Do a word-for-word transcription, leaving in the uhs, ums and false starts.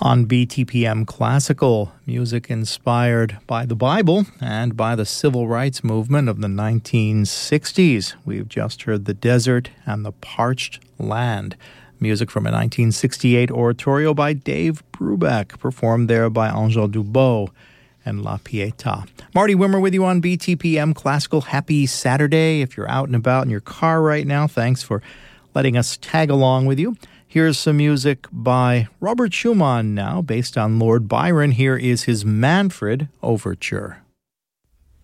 On B T P M Classical, music inspired by the Bible and by the civil rights movement of the nineteen sixties. We've just heard The Desert and the Parched Land, music from a nineteen sixty-eight oratorio by Dave Brubeck, performed there by Angèle Dubot and La Pietà. Marty Wimmer with you on B T P M Classical. Happy Saturday. If you're out and about in your car right now, thanks for letting us tag along with you. Here's some music by Robert Schumann now, based on Lord Byron. Here is his Manfred Overture.